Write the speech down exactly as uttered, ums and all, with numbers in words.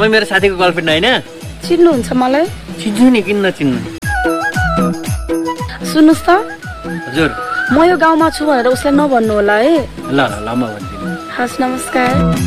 तपाईँ मेरो साथीको गर्लफ्रेन्ड होइन? चिन्नुहुन्छ मलाई? चिन्छु नि, किन नचिन्नु? सुन्नुहोस् त, हजुर म यो गाउँमा छु भनेर उसलाई नभन्नु होला है। ल ल ल म भन्दिनँ। हस्, नमस्कार।